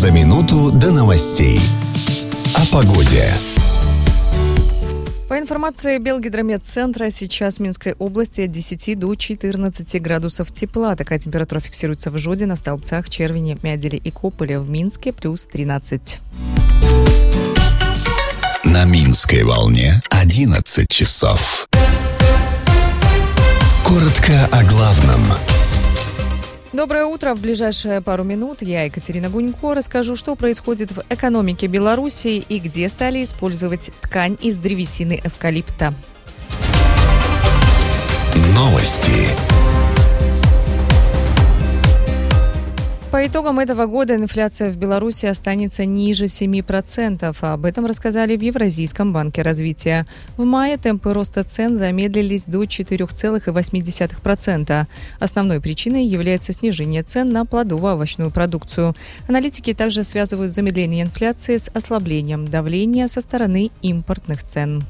За минуту до новостей. О погоде. По информации Белгидрометцентра, сейчас в Минской области от 10 до 14 градусов тепла. Такая температура фиксируется в Жодино, Столбцах, Червине, Мяделе и Кополе. В Минске плюс 13. На Минской волне 11 часов. Коротко о главном. Доброе утро. В ближайшие пару минут я, Екатерина Гунько, расскажу, что происходит в экономике Беларуси и где стали использовать ткань из древесины эвкалипта. Новости. По итогам этого года инфляция в Беларуси останется ниже 7%. Об этом рассказали в Евразийском банке развития. В мае темпы роста цен замедлились до 4,8%. Основной причиной является снижение цен на плодово-овощную продукцию. Аналитики также связывают замедление инфляции с ослаблением давления со стороны импортных цен.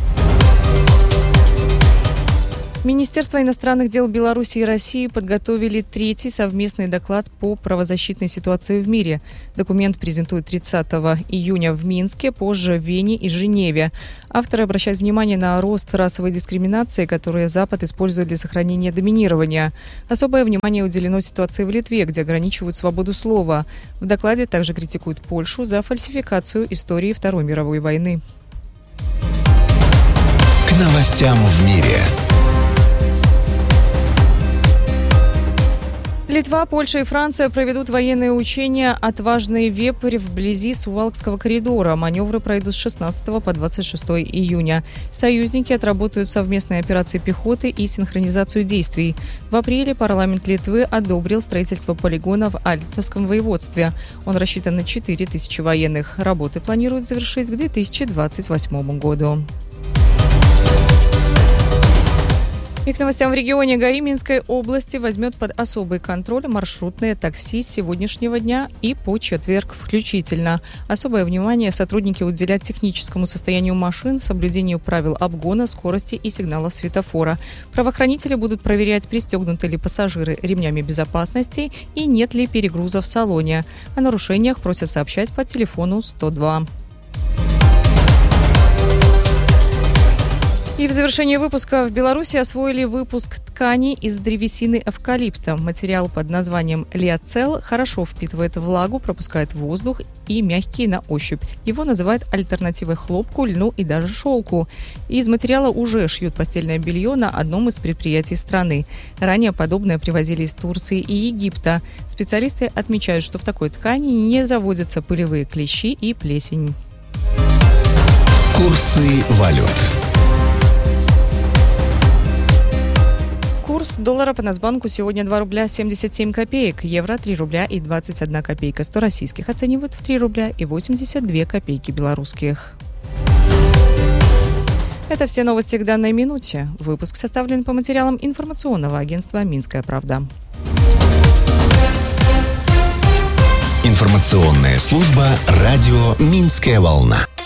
Министерство иностранных дел Беларуси и России подготовили третий совместный доклад по правозащитной ситуации в мире. Документ презентуют 30 июня в Минске, позже в Вене и Женеве. Авторы обращают внимание на рост расовой дискриминации, которую Запад использует для сохранения доминирования. Особое внимание уделено ситуации в Литве, где ограничивают свободу слова. В докладе также критикуют Польшу за фальсификацию истории Второй мировой войны. К новостям в мире. Литва, Польша и Франция проведут военные учения «Отважный вепрь» вблизи Сувалкского коридора. Маневры пройдут с 16 по 26 июня. Союзники отработают совместные операции пехоты и синхронизацию действий. В апреле парламент Литвы одобрил строительство полигона в Альтовском воеводстве. Он рассчитан на 4000 военных. Работы планируют завершить к 2028 году. И к новостям в регионе. ГАИ Минской области возьмет под особый контроль маршрутные такси с сегодняшнего дня и по четверг включительно. Особое внимание сотрудники уделят техническому состоянию машин, соблюдению правил обгона, скорости и сигналов светофора. Правоохранители будут проверять, пристегнуты ли пассажиры ремнями безопасности и нет ли перегруза в салоне. О нарушениях просят сообщать по телефону 102. И в завершении выпуска в Беларуси освоили выпуск ткани из древесины эвкалипта. Материал под названием лиоцел хорошо впитывает влагу, пропускает воздух и мягкий на ощупь. Его называют альтернативой хлопку, льну и даже шелку. Из материала уже шьют постельное белье на одном из предприятий страны. Ранее подобное привозили из Турции и Египта. Специалисты отмечают, что в такой ткани не заводятся пылевые клещи и плесень. Курсы валют. Курс доллара по Нацбанку сегодня 2 рубля 77 копеек, евро 3 рубля и 21 копейка, 100 российских оценивают в 3 рубля и 82 копейки белорусских. Это все новости к данной минуте. Выпуск составлен по материалам информационного агентства «Минская правда». Информационная служба радио «Минская волна».